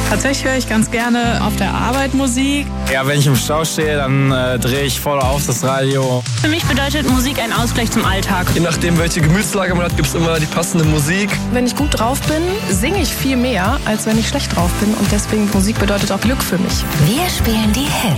Tatsächlich höre ich ganz gerne auf der Arbeit Musik. Ja, wenn ich im Stau stehe, dann drehe ich voll auf das Radio. Für mich bedeutet Musik ein Ausgleich zum Alltag. Je nachdem, welche Gemütslage man hat, gibt es immer die passende Musik. Wenn ich gut drauf bin, singe ich viel mehr, als wenn ich schlecht drauf bin. Und deswegen, Musik bedeutet auch Glück für mich. Wir spielen die Hits.